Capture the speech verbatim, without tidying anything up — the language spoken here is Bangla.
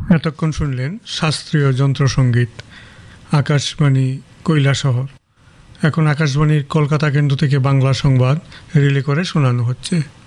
এতক্ষণ শুনলেন শাস্ত্রীয় যন্ত্রসঙ্গীত, আকাশবাণী কৈলাসহর। এখন আকাশবাণীর কলকাতা কেন্দ্র থেকে বাংলা সংবাদ রিলে করে শোনানো হচ্ছে।